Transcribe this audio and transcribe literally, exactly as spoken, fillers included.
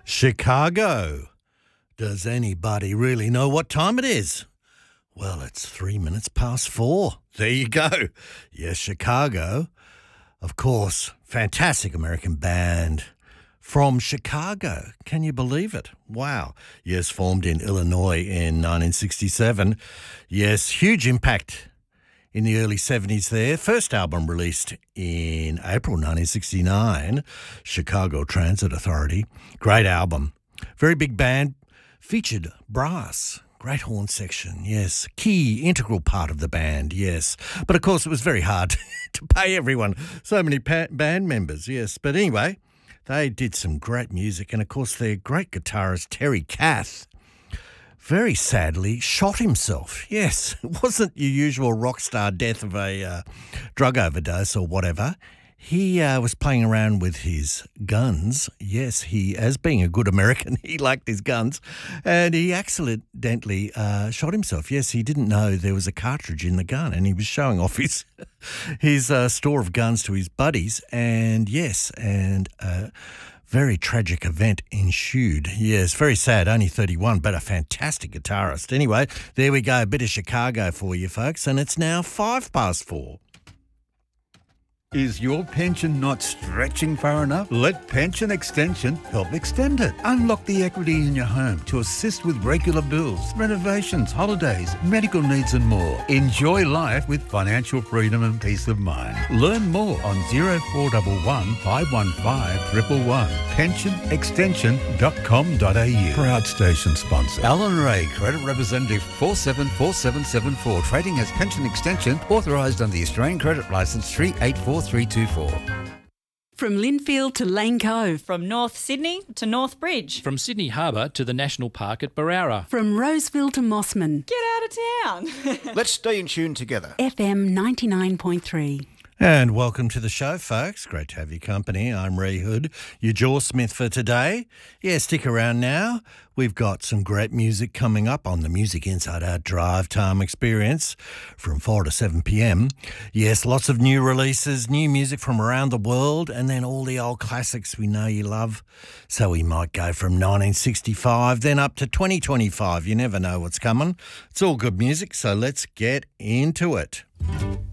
Chicago. Does anybody really know what time it is? Well, it's three minutes past four. There you go. Yes, Chicago. Of course, fantastic American band from Chicago. Can you believe it? Wow. Yes, formed in Illinois in nineteen sixty-seven. Yes, huge impact in the early seventies there. First album released in April nineteen sixty-nine, Chicago Transit Authority. Great album. Very big band. Featured brass. Great horn section, yes. Key, integral part of the band, yes. But of course it was very hard to pay everyone. So many pa- band members, yes. But anyway, they did some great music. And of course their great guitarist, Terry Kath, very sadly shot himself. Yes, it wasn't your usual rock star death of a uh, drug overdose or whatever. He uh, was playing around with his guns. Yes, he, as being a good American, he liked his guns. And he accidentally uh, shot himself. Yes, he didn't know there was a cartridge in the gun. And he was showing off his his uh, store of guns to his buddies. And yes, and a very tragic event ensued. Yes, very sad, only thirty-one, but a fantastic guitarist. Anyway, there we go, a bit of Chicago for you folks. And it's now five past four. Is your pension not stretching far enough? Let Pension Extension help extend it. Unlock the equity in your home to assist with regular bills, renovations, holidays, medical needs and more. Enjoy life with financial freedom and peace of mind. Learn more on zero four one one, five one five, one one one. pension extension dot com dot a u. Proud station sponsor. Alan Ray, Credit Representative four seven four seven seven four. Trading as Pension Extension, authorised under the Australian Credit Licence three eight four three two four. From Linfield to Lane Cove. From North Sydney to North Bridge. From Sydney Harbour to the National Park at Barara. From Roseville to Mossman. Get out of town. Let's stay in tune together. F M ninety-nine point three. And welcome to the show, folks. Great to have your company. I'm Ray Hood, your Jaw Smith for today. Yeah, stick around now. We've got some great music coming up on the Music Inside Our Drive Time Experience from four to seven p.m. Yes, lots of new releases, new music from around the world, and then all the old classics we know you love. So we might go from nineteen sixty-five, then up to twenty twenty-five. You never know what's coming. It's all good music, so let's get into it.